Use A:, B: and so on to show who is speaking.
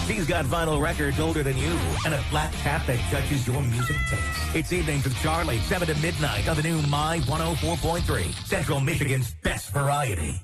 A: She's got vinyl records older than you and a flat cap that judges your music taste. It's Evenings with Charlie, 7 to midnight on the new My 104.3, Central Michigan's best variety.